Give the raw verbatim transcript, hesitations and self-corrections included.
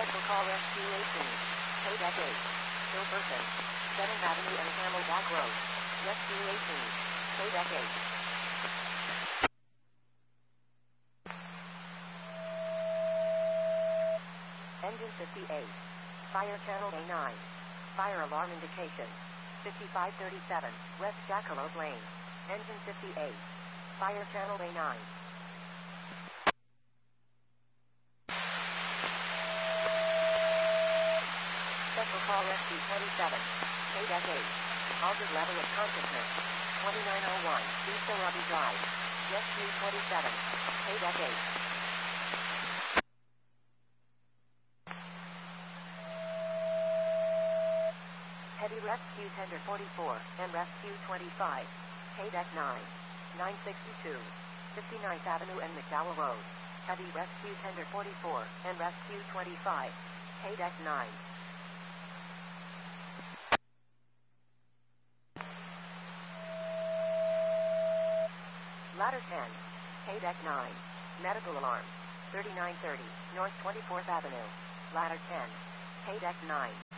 Special call Rescue eighteen. Paydeck eight. Hilberton. seventh Avenue and Camelback Road. Rescue eighteen. Paydeck eight. Engine fifty-eight. Fire channel A nine. Fire alarm indication. fifty-five thirty-seven, West Jackalope Lane. Engine fifty-eight. Fire channel A nine. Special call Rescue twenty-seven. Paydeck eight. Altered level of consciousness. twenty-nine oh one, East Arabi Drive. Rescue twenty-seven. Paydeck eight. Heavy Rescue Tender forty-four and Rescue twenty-five. Paydeck nine. nine sixty-two. fifty-ninth Avenue and McDowell Road. Heavy Rescue Tender forty-four and Rescue twenty-five. Paydeck nine. Ladder ten. Paydeck nine. Medical alarm. thirty-nine thirty, North twenty-fourth Avenue. Ladder ten. Paydeck nine.